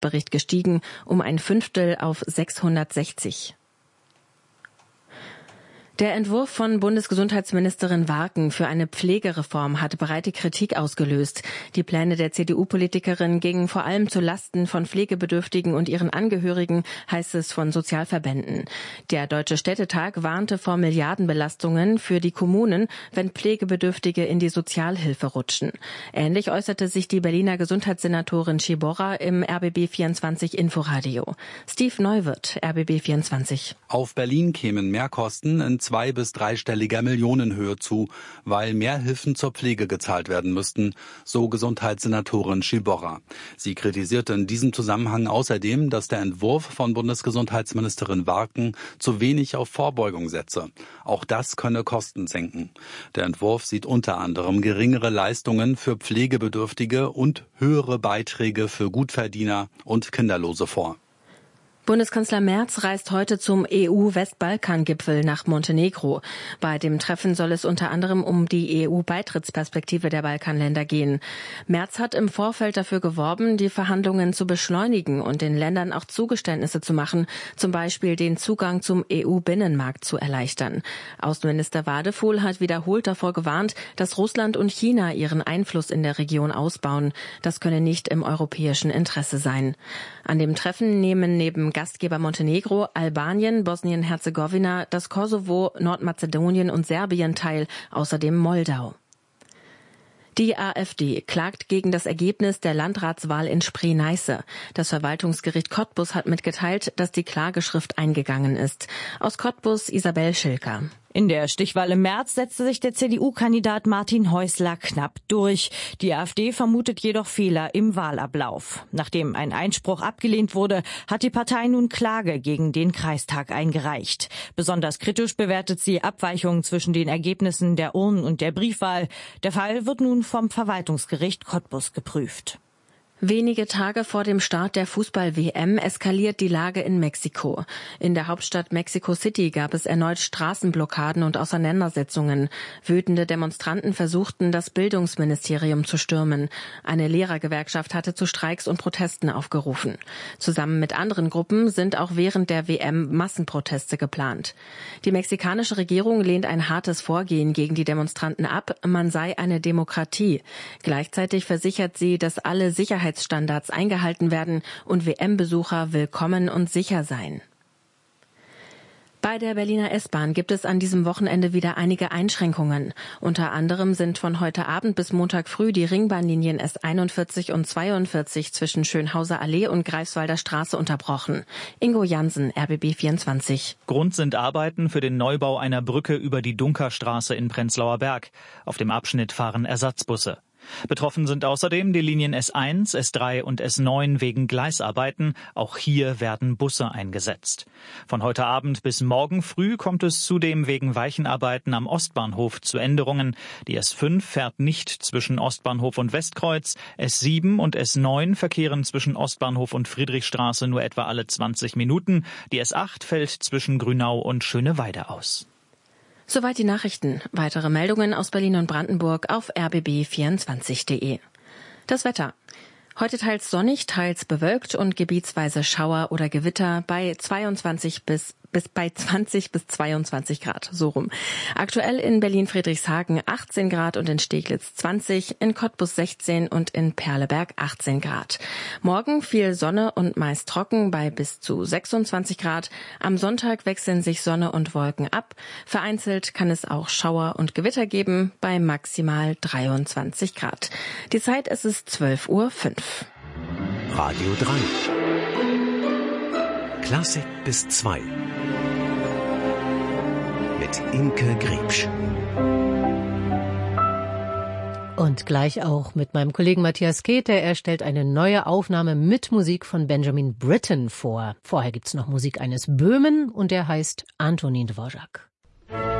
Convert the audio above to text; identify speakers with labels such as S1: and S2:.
S1: Jahresbericht gestiegen, um ein Fünftel auf 660. Der Entwurf von Bundesgesundheitsministerin Warken für eine Pflegereform hat breite Kritik ausgelöst. Die Pläne der CDU-Politikerin gingen vor allem zu Lasten von Pflegebedürftigen und ihren Angehörigen, heißt es von Sozialverbänden. Der Deutsche Städtetag warnte vor Milliardenbelastungen für die Kommunen, wenn Pflegebedürftige in die Sozialhilfe rutschen. Ähnlich äußerte sich die Berliner Gesundheitssenatorin Schiborra im RBB24 Inforadio. Steve Neuwirth, RBB24.
S2: Auf Berlin kämen Mehrkosten in 2- bis 3-stelliger Millionenhöhe zu, weil mehr Hilfen zur Pflege gezahlt werden müssten, so Gesundheitssenatorin Schiborra. Sie kritisierte in diesem Zusammenhang außerdem, dass der Entwurf von Bundesgesundheitsministerin Warken zu wenig auf Vorbeugung setze. Auch das könne Kosten senken. Der Entwurf sieht unter anderem geringere Leistungen für Pflegebedürftige und höhere Beiträge für Gutverdiener und Kinderlose vor.
S1: Bundeskanzler Merz reist heute zum EU-Westbalkan-Gipfel nach Montenegro. Bei dem Treffen soll es unter anderem um die EU-Beitrittsperspektive der Balkanländer gehen. Merz hat im Vorfeld dafür geworben, die Verhandlungen zu beschleunigen und den Ländern auch Zugeständnisse zu machen, zum Beispiel den Zugang zum EU-Binnenmarkt zu erleichtern. Außenminister Wadefuhl hat wiederholt davor gewarnt, dass Russland und China ihren Einfluss in der Region ausbauen. Das könne nicht im europäischen Interesse sein. An dem Treffen nehmen neben Gastgeber Montenegro, Albanien, Bosnien-Herzegowina, das Kosovo, Nordmazedonien und Serbien teil, außerdem Moldau. Die AfD klagt gegen das Ergebnis der Landratswahl in Spree-Neiße. Das Verwaltungsgericht Cottbus hat mitgeteilt, dass die Klageschrift eingegangen ist. Aus Cottbus Isabel Schilker.
S3: In der Stichwahl im März setzte sich der CDU-Kandidat Martin Häusler knapp durch. Die AfD vermutet jedoch Fehler im Wahlablauf. Nachdem ein Einspruch abgelehnt wurde, hat die Partei nun Klage gegen den Kreistag eingereicht. Besonders kritisch bewertet sie Abweichungen zwischen den Ergebnissen der Urnen- und der Briefwahl. Der Fall wird nun vom Verwaltungsgericht Cottbus geprüft.
S1: Wenige Tage vor dem Start der Fußball-WM eskaliert die Lage in Mexiko. In der Hauptstadt Mexico City gab es erneut Straßenblockaden und Auseinandersetzungen. Wütende Demonstranten versuchten, das Bildungsministerium zu stürmen. Eine Lehrergewerkschaft hatte zu Streiks und Protesten aufgerufen. Zusammen mit anderen Gruppen sind auch während der WM Massenproteste geplant. Die mexikanische Regierung lehnt ein hartes Vorgehen gegen die Demonstranten ab. Man sei eine Demokratie. Gleichzeitig versichert sie, dass alle Sicherheitsstandards eingehalten werden und WM-Besucher willkommen und sicher sein. Bei der Berliner S-Bahn gibt es an diesem Wochenende wieder einige Einschränkungen. Unter anderem sind von heute Abend bis Montag früh die Ringbahnlinien S41 und 42 zwischen Schönhauser Allee und Greifswalder Straße unterbrochen. Ingo Jansen, RBB24.
S4: Grund sind Arbeiten für den Neubau einer Brücke über die Dunkerstraße in Prenzlauer Berg. Auf dem Abschnitt fahren Ersatzbusse. Betroffen sind außerdem die Linien S1, S3 und S9 wegen Gleisarbeiten. Auch hier werden Busse eingesetzt. Von heute Abend bis morgen früh kommt es zudem wegen Weichenarbeiten am Ostbahnhof zu Änderungen. Die S5 fährt nicht zwischen Ostbahnhof und Westkreuz. S7 und S9 verkehren zwischen Ostbahnhof und Friedrichstraße nur etwa alle 20 Minuten. Die S8 fällt zwischen Grünau und Schöneweide aus.
S1: Soweit die Nachrichten. Weitere Meldungen aus Berlin und Brandenburg auf rbb24.de. Das Wetter. Heute teils sonnig, teils bewölkt und gebietsweise Schauer oder Gewitter bei 20 bis 22 Grad, so rum. Aktuell in Berlin-Friedrichshagen 18 Grad und in Steglitz 20, in Cottbus 16 und in Perleberg 18 Grad. Morgen viel Sonne und meist trocken bei bis zu 26 Grad. Am Sonntag wechseln sich Sonne und Wolken ab. Vereinzelt kann es auch Schauer und Gewitter geben bei maximal 23 Grad. Die Zeit, es ist 12:05 Uhr.
S5: Radio 3. Klassik bis 2. Mit Imke Griebsch.
S6: Und gleich auch mit meinem Kollegen Matthias Käthe. Er stellt eine neue Aufnahme mit Musik von Benjamin Britten vor. Vorher gibt's noch Musik eines Böhmen und der heißt Antonin Dvořák.